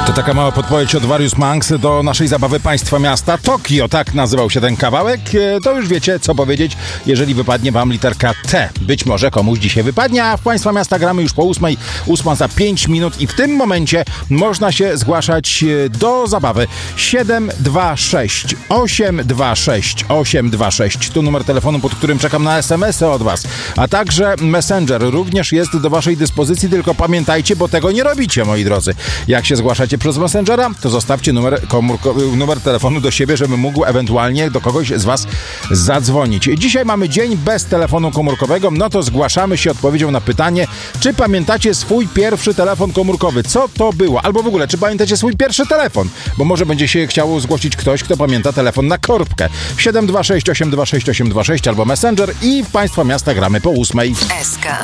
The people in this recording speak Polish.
To taka mała podpowiedź od Various Monks do naszej zabawy Państwa Miasta Tokio. Tak nazywał się ten kawałek. To już wiecie, co powiedzieć, jeżeli wypadnie wam literka T. Być może komuś dzisiaj wypadnie, a w Państwa Miasta gramy już po 8:00. 8 za 5 minut i w tym momencie można się zgłaszać do zabawy. 726 826 826. Tu numer telefonu, pod którym czekam na SMS-y od was. A także Messenger również jest do waszej dyspozycji, tylko pamiętajcie, bo tego nie robicie, moi drodzy. Jak się zgłaszacie przez Messengera, to zostawcie numer telefonu do siebie, żebym mógł ewentualnie do kogoś z was zadzwonić. Dzisiaj mamy dzień bez telefonu komórkowego, no to zgłaszamy się odpowiedzią na pytanie, czy pamiętacie swój pierwszy telefon komórkowy? Co to było? Albo w ogóle, czy pamiętacie swój pierwszy telefon? Bo może będzie się chciało zgłosić ktoś, kto pamięta telefon na korbkę. 726 826 826 albo Messenger i w Państwa Miasta gramy po 8:00.